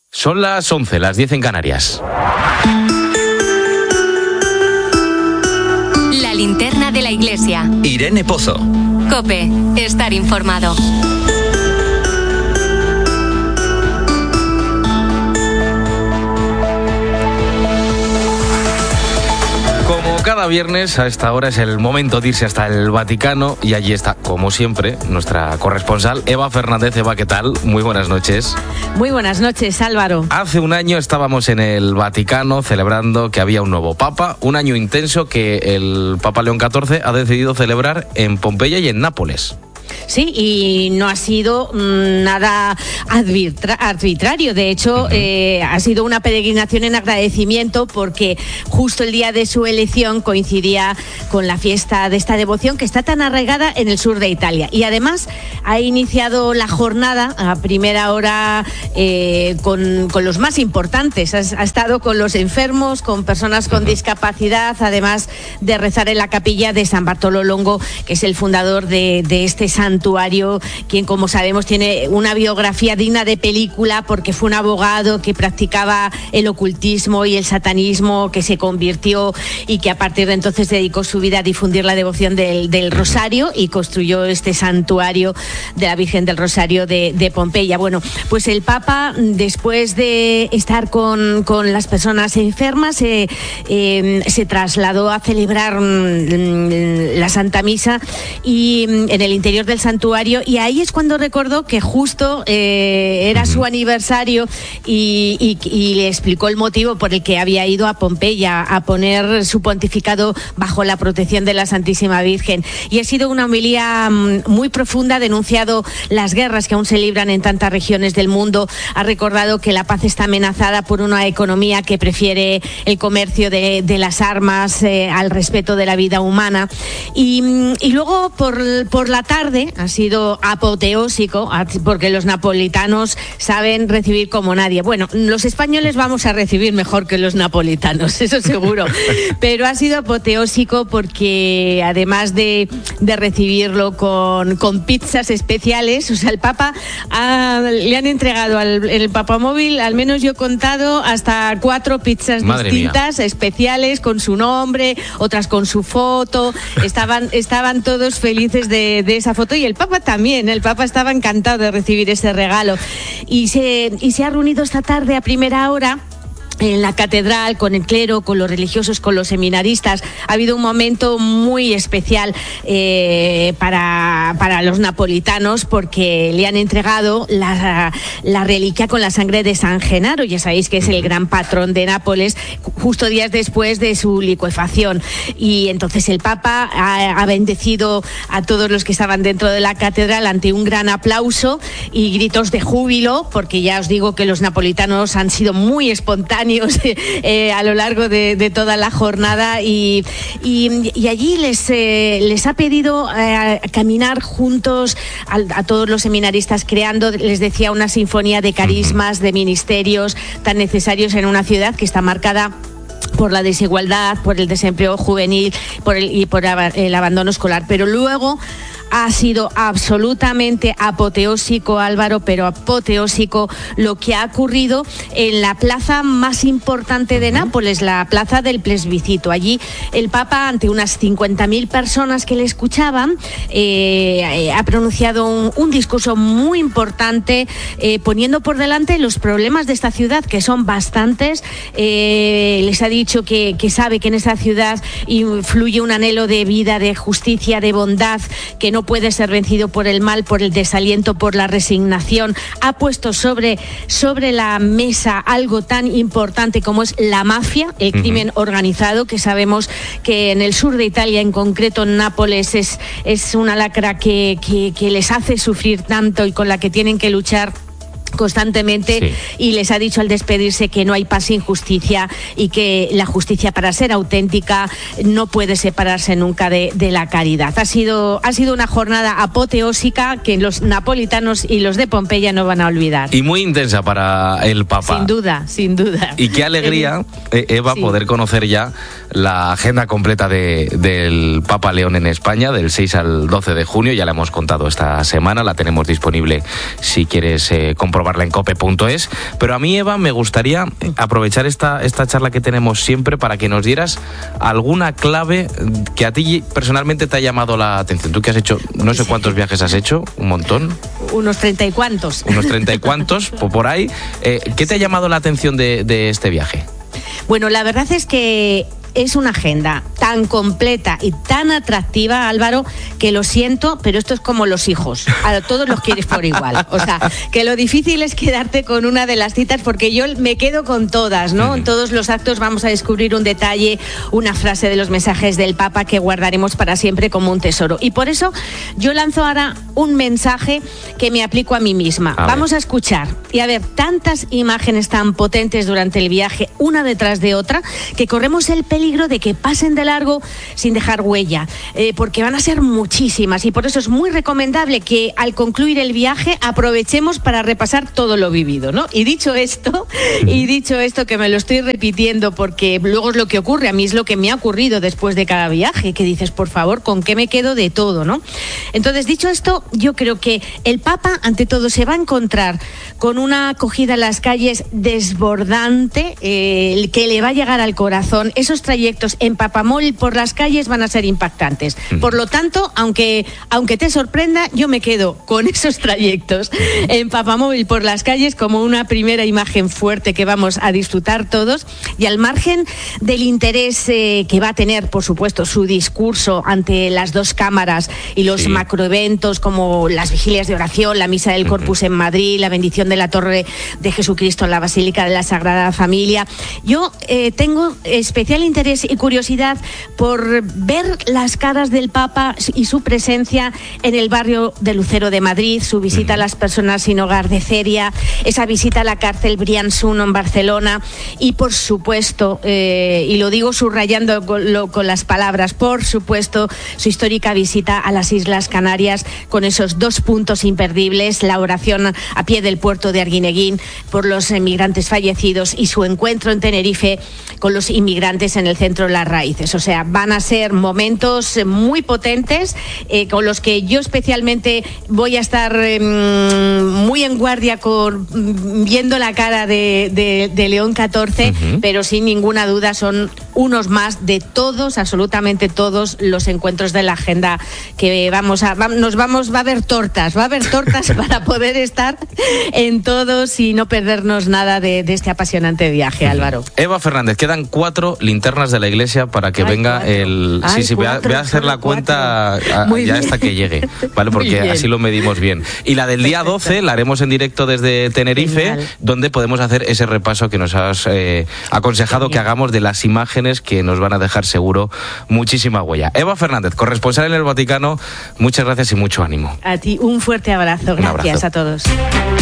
Son las 11, las 10 en Canarias. La linterna de la iglesia. Irene Pozo. COPE. Estar informado. Como cada viernes, a esta hora es el momento de irse hasta el Vaticano y allí está, como siempre, nuestra corresponsal Eva Fernández. Eva, ¿qué tal? Muy buenas noches. Muy buenas noches, Álvaro. Hace un año estábamos en el Vaticano celebrando que había un nuevo Papa, un año intenso que el Papa León XIV ha decidido celebrar en Pompeya y en Nápoles. Sí, y no ha sido nada arbitrario. De hecho, ha sido una peregrinación en agradecimiento porque justo el día de su elección coincidía con la fiesta de esta devoción que está tan arraigada en el sur de Italia. Y además ha iniciado la jornada a primera hora con los más importantes. Ha estado con los enfermos, con personas con discapacidad, además de rezar en la capilla de San Bartolo Longo, que es el fundador de este santuario, quien, como sabemos, tiene una biografía digna de película porque fue un abogado que practicaba el ocultismo y el satanismo, que se convirtió y que a partir de entonces dedicó su vida a difundir la devoción del Rosario y construyó este santuario de la Virgen del Rosario de Pompeya. Bueno, pues el Papa, después de estar con las personas enfermas, se trasladó a celebrar la Santa Misa y en el interior del santuario, y ahí es cuando recordó que justo era su aniversario y le explicó el motivo por el que había ido a Pompeya a poner su pontificado bajo la protección de la Santísima Virgen. Y ha sido una homilía muy profunda, ha denunciado las guerras que aún se libran en tantas regiones del mundo, ha recordado que la paz está amenazada por una economía que prefiere el comercio de las armas al respeto de la vida humana. Y luego por la tarde ha sido apoteósico porque los napolitanos saben recibir como nadie. Bueno, los españoles vamos a recibir mejor que los napolitanos, eso seguro, pero ha sido apoteósico porque además de recibirlo con pizzas especiales, o sea, el Papa le han entregado el papamóvil, al menos yo he contado, hasta 4 pizzas distintas, especiales, con su nombre, otras con su foto. Estaban todos felices de esa foto, y el Papa también. El Papa estaba encantado de recibir ese regalo. Y se ha reunido esta tarde a primera hora en la catedral, con el clero, con los religiosos, con los seminaristas. Ha habido un momento muy especial para los napolitanos, porque le han entregado la reliquia con la sangre de San Genaro. Ya sabéis que es el gran patrón de Nápoles, justo días después de su licuefacción. Y entonces el Papa ha bendecido a todos los que estaban dentro de la catedral ante un gran aplauso y gritos de júbilo, porque ya os digo que los napolitanos han sido muy espontáneos a lo largo de toda la jornada, y allí les ha pedido caminar juntos a todos los seminaristas, creando, les decía, una sinfonía de carismas, de ministerios tan necesarios en una ciudad que está marcada por la desigualdad, por el desempleo juvenil por el abandono escolar. Pero luego ha sido absolutamente apoteósico, Álvaro, pero apoteósico lo que ha ocurrido en la plaza más importante de Nápoles, la plaza del Plebiscito. Allí el Papa, ante unas 50.000 personas que le escuchaban, ha pronunciado un discurso muy importante, poniendo por delante los problemas de esta ciudad, que son bastantes. Les ha dicho que sabe que en esta ciudad influye un anhelo de vida, de justicia, de bondad, que no puede ser vencido por el mal, por el desaliento, por la resignación. Ha puesto sobre la mesa algo tan importante como es la mafia, el crimen organizado, que sabemos que en el sur de Italia, en concreto en Nápoles, es una lacra que les hace sufrir tanto y con la que tienen que luchar constantemente. Sí. Y les ha dicho al despedirse que no hay paz sin justicia, y que la justicia, para ser auténtica, no puede separarse nunca de la caridad. Ha sido una jornada apoteósica que los napolitanos y los de Pompeya no van a olvidar. Y muy intensa para el Papa. Sin duda. Y qué alegría, Eva, sí, poder conocer ya la agenda completa del Papa León en España, del 6 al 12 de junio. Ya la hemos contado esta semana, la tenemos disponible si quieres comprobar comprobarla en cope.es. Pero a mí, Eva, me gustaría aprovechar esta charla que tenemos siempre para que nos dieras alguna clave que a ti personalmente te ha llamado la atención. Tú que has hecho, no sé cuántos viajes has hecho, un montón. Unos 30 y cuantos. Unos 30 y cuantos, por ahí. ¿Qué te ha llamado la atención de este viaje? Bueno, la verdad es que es una agenda tan completa y tan atractiva, Álvaro, que lo siento, pero esto es como los hijos. A todos los quieres por igual. O sea, que lo difícil es quedarte con una de las citas, porque yo me quedo con todas, ¿no? En todos los actos vamos a descubrir un detalle, una frase de los mensajes del Papa que guardaremos para siempre como un tesoro. Y por eso yo lanzo ahora un mensaje que me aplico a mí misma. Vamos a escuchar y a ver tantas imágenes tan potentes durante el viaje, una detrás de otra, que corremos el peligro de que pasen de largo sin dejar huella, porque van a ser muchísimas, y por eso es muy recomendable que al concluir el viaje aprovechemos para repasar todo lo vivido, ¿no? Y dicho esto, que me lo estoy repitiendo porque luego es lo que ocurre, a mí es lo que me ha ocurrido después de cada viaje, que dices, por favor, ¿con qué me quedo de todo, no? Entonces, dicho esto, yo creo que el Papa, ante todo, se va a encontrar con una acogida en las calles desbordante, que le va a llegar al corazón. Esos trayectos en Papamóvil por las calles van a ser impactantes. Por lo tanto, aunque te sorprenda, yo me quedo con esos trayectos en Papamóvil por las calles como una primera imagen fuerte que vamos a disfrutar todos, y al margen del interés que va a tener, por supuesto, su discurso ante las dos cámaras y los macroeventos como las vigilias de oración, la misa del Corpus en Madrid, la bendición de la Torre de Jesucristo en la Basílica de la Sagrada Familia, yo tengo especial interés y curiosidad por ver las caras del Papa y su presencia en el barrio de Lucero de Madrid, su visita a las personas sin hogar de Ceria, esa visita a la cárcel Brians-1 en Barcelona, y por supuesto, y lo digo subrayando con las palabras, por supuesto, su histórica visita a las Islas Canarias con esos 2 puntos imperdibles, la oración a pie del puerto de Arguineguín por los inmigrantes fallecidos y su encuentro en Tenerife con los inmigrantes en el centro de Las Raíces. O sea, van a ser momentos muy potentes, con los que yo especialmente voy a estar muy en guardia viendo la cara de León XIV, pero sin ninguna duda son unos más de todos, absolutamente todos los encuentros de la agenda que va a haber tortas para poder estar en todos y no perdernos nada de este apasionante viaje, Álvaro. Eva Fernández, quedan 4 linternas de la iglesia para que venga 4. Voy a hacer la cuenta ya hasta que llegue, ¿vale? Porque así lo medimos bien. Y la del día 12 la haremos en directo desde Tenerife. Genial. Donde podemos hacer ese repaso que nos has aconsejado. Genial. Que hagamos de las imágenes que nos van a dejar seguro muchísima huella. Eva Fernández, corresponsal en el Vaticano, muchas gracias y mucho ánimo. A ti un fuerte abrazo. Gracias a todos.